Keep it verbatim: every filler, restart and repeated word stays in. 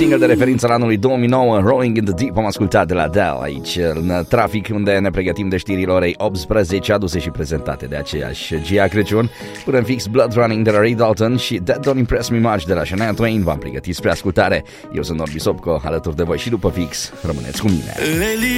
single de referință la anului două mii nouă, Rolling in the Deep, am ascultat de la Adele aici în trafic, unde ne pregătim de știrile orei optsprezece, aduse și prezentate de aceeași Gia Crăciun. Până în fix, Blood Running de la Ray Dalton și That Don't Impress Me Much de la Shania Twain v-am pregătit spre ascultare. Eu sunt Norbi Sopco, alături de voi și după fix, rămâneți cu mine.